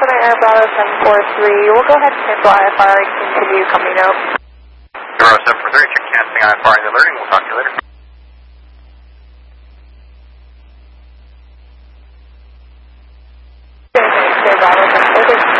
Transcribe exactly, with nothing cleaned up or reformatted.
Southern Air Bravo seven four three. We'll go ahead and cancel I F R and continue coming out. Bravo seven four three, check canceling I F R and alerting. We'll talk to you later. Bravo seven four three.